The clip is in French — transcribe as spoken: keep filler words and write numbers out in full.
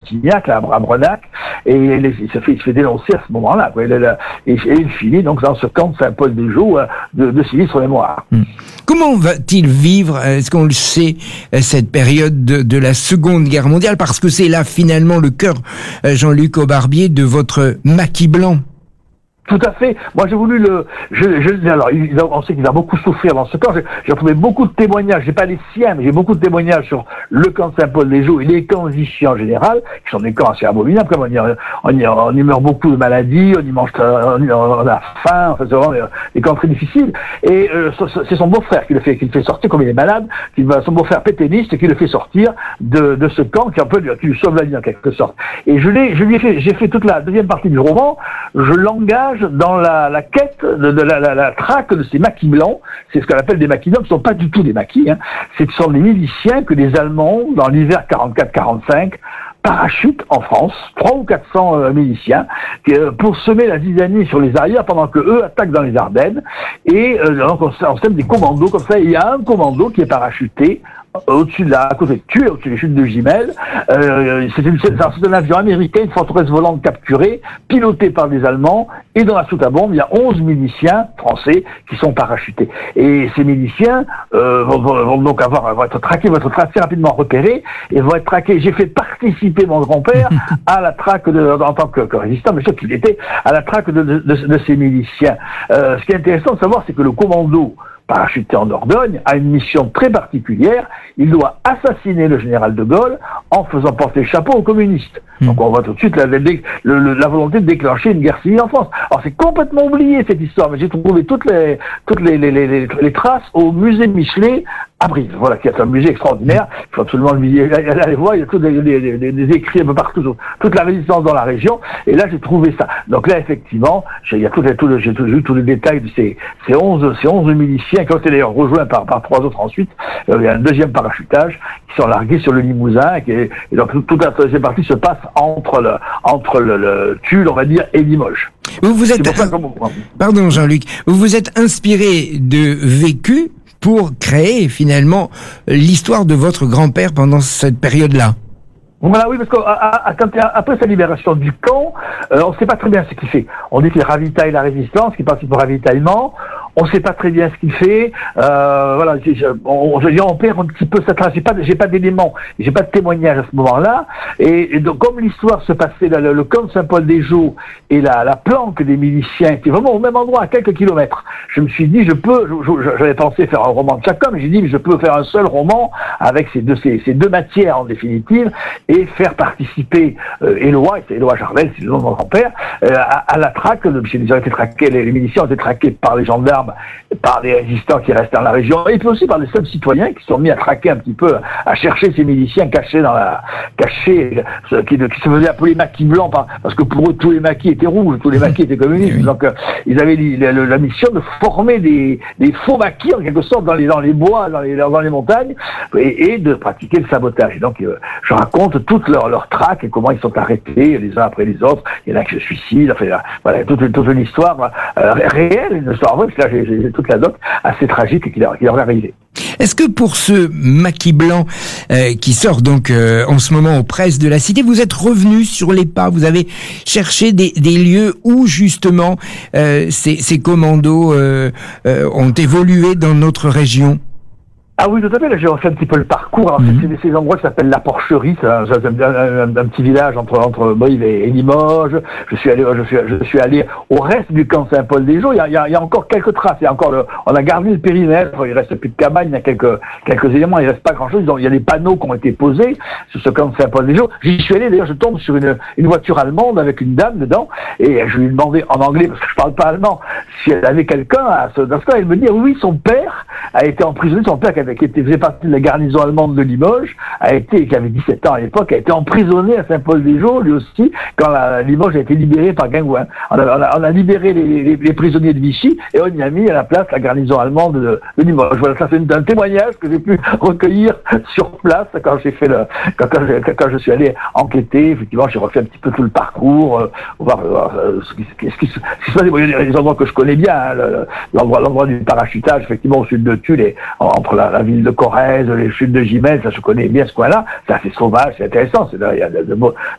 Montignac, là, à Brenac, et il se fait, il se fait dénoncer à ce moment-là, quoi. Et, et, et il finit donc dans ce camp de Saint-Paul-des-Joux de, de Silly-sur-les-Moires. Hum. Comment va-t-il vivre, est-ce qu'on le sait, cette période de, de la Seconde Guerre mondiale, parce que c'est là finalement le cœur, Jean-Luc Aubarbier, de votre maquis blanc? Tout à fait. Moi, j'ai voulu le. Je, je, alors, il, on sait qu'il a beaucoup souffert dans ce camp. J'ai, j'ai trouvé beaucoup de témoignages. J'ai pas les siens, mais j'ai beaucoup de témoignages sur le camp de Saint-Paul-des-Joux et les camps ici en général, qui sont des camps assez abominables. Comme on y, on y, on y meurt beaucoup de maladies, on y mange, on, y, on a faim. Enfin, c'est vraiment des, des camps très difficiles. Et euh, c'est son beau-frère qui le fait, qui le fait sortir, comme il est malade, qui va, son beau-frère pétainiste, qui le fait sortir de, de ce camp, qui un peu, qui lui sauve la vie en quelque sorte. Et je l'ai, je lui ai fait, j'ai fait toute la deuxième partie du roman. Je l'engage dans la, la quête de, de la, la, la traque de ces maquis blancs. C'est ce qu'on appelle des maquis blancs, qui ne sont pas du tout des maquis, hein. Ce sont des miliciens que les Allemands, dans l'hiver quarante-quatre quarante-cinq, parachutent en France, trois ou quatre cents euh, miliciens, euh, pour semer la zizanie sur les arrières pendant que eux attaquent dans les Ardennes. Et euh, donc on, on sème des commandos comme ça. Et il y a un commando qui est parachuté au-dessus de la, à côté de Tulle, au-dessus des chutes de Gimel. Euh, c'est, une, c'est, un, c'est un avion américain, une forteresse volante capturée, pilotée par des Allemands, et dans la soute à bombe, il y a onze miliciens français qui sont parachutés. Et ces miliciens euh, vont, vont donc avoir, vont être traqués, vont être assez rapidement repérés, et vont être traqués. J'ai fait participer mon grand-père à la traque, de, en tant que, que résistant, mais je sais qu'il était, à la traque de, de, de, de ces miliciens. Euh, ce qui est intéressant de savoir, c'est que le commando parachuté en Dordogne, a une mission très particulière. Il doit assassiner le général de Gaulle en faisant porter le chapeau aux communistes. Mmh. Donc on voit tout de suite la, la, la, la volonté de déclencher une guerre civile en France. Alors c'est complètement oublié cette histoire, mais j'ai trouvé toutes les toutes les, les, les, les, les traces au musée Michelet à Brive, voilà, qui est un musée extraordinaire. Il faut absolument le aller voir. Il y a tous des, des, des, des écrits un peu partout, toute la résistance dans la région. Et là, j'ai trouvé ça. Donc là, effectivement, j'ai, il y a tout, tout, j'ai vu tous les détails de ces, ces onze, ces onze miliciens qui ont été d'ailleurs rejoints par, par trois autres ensuite. Euh, il y a un deuxième parachutage qui sont largués sur le Limousin. Et, qui est, et donc toute la deuxième partie se passe entre le, entre le, le Tulle, on va dire, et Limoges. Vous vous êtes, pardon Jean-Luc, vous vous êtes inspiré de vécu pour créer finalement l'histoire de votre grand-père pendant cette période-là. Voilà, oui, parce qu'après sa libération du camp, euh, on ne sait pas très bien ce qu'il fait. On dit qu'il ravitaille la résistance, qu'il participe au ravitaillement. On ne sait pas très bien ce qu'il fait. Euh, voilà, on, on, on perd un petit peu cette trace. J'ai pas, j'ai pas d'éléments, j'ai pas de témoignages à ce moment-là. Et, et donc, comme l'histoire se passait, là, le, le camp de Saint-Paul-des-Joux et la, la planque des miliciens étaient vraiment au même endroit, à quelques kilomètres. Je me suis dit, je peux, je, je, j'avais pensé faire un roman de chacun, mais j'ai dit, mais je peux faire un seul roman avec ces deux, ces, ces deux matières en définitive et faire participer euh, Éloi, et c'est Éloi Jarvel, c'est le nom de mon grand-père, euh, à, à la traque. Ils ont été traqués, les, les miliciens ont été traqués par les gendarmes, par les résistants qui restent dans la région, et puis aussi par les seuls citoyens qui sont mis à traquer un petit peu, à chercher ces miliciens cachés dans la, cachés, qui, qui se faisaient appeler maquis blancs, parce que pour eux, tous les maquis étaient rouges, tous les maquis étaient communistes. Donc, euh, ils avaient la, la, la mission de former des, des faux maquis, en quelque sorte, dans les, dans les bois, dans les, dans les montagnes, et, et de pratiquer le sabotage. Et donc, euh, je raconte toute leur, leur traque et comment ils sont arrêtés les uns après les autres. Il y en a qui se suicident, enfin, voilà, toute, toute une histoire euh, réelle, une histoire vraie, parce que là, j'ai, j'ai toute la doc assez tragique qui leur, qui leur est arrivée. Est-ce que pour ce maquis blanc euh, qui sort donc euh, en ce moment aux presses de la Cité, vous êtes revenu sur les pas, vous avez cherché des, des lieux où justement euh, ces, ces commandos euh, euh, ont évolué dans notre région? Ah oui, tout à fait. Là, j'ai refait un petit peu le parcours. Alors, mmh. c'est, c'est ces endroits qui s'appellent la Porcherie. C'est un, un, un, un petit village entre, entre Brive et, et Limoges. Je suis allé, je suis, je suis allé au reste du camp Saint-Paul-des-Joux. Il y a, il y a, il y a encore quelques traces. Il y a encore le, on a gardé le périmètre. Il reste plus de cabanes. Il y a quelques, quelques éléments. Il reste pas grand chose. Il y a des panneaux qui ont été posés sur ce camp Saint-Paul-des-Joux. J'y suis allé. D'ailleurs, je tombe sur une, une voiture allemande avec une dame dedans. Et je lui ai demandé en anglais, parce que je parle pas allemand, si elle avait quelqu'un à ce, dans ce cas. Elle me dit, oui, son père a été emprisonné. Son père qui avait qui était, faisait partie de la garnison allemande de Limoges, a été, qui avait dix-sept ans à l'époque, a été emprisonné à Saint-Paul-des-Joux, lui aussi, quand la, Limoges a été libérée par Guingouin. On a, on a, on a libéré les, les, les prisonniers de Vichy et on y a mis à la place la garnison allemande de, de Limoges. Voilà, ça c'est un témoignage que j'ai pu recueillir sur place quand j'ai fait le, quand, quand, je, quand, quand je suis allé enquêter. Effectivement, j'ai refait un petit peu tout le parcours, euh, voir euh, ce qui, ce qui, ce qui se passe. Il y a des endroits que je connais bien, hein, le, l'endroit, l'endroit du parachutage, effectivement, au sud de Tulle, et entre la, la ville de Corrèze, les chutes de Gimel, ça je connais bien ce coin-là, c'est assez sauvage, c'est intéressant, c'est là, il y a de, de, beaux,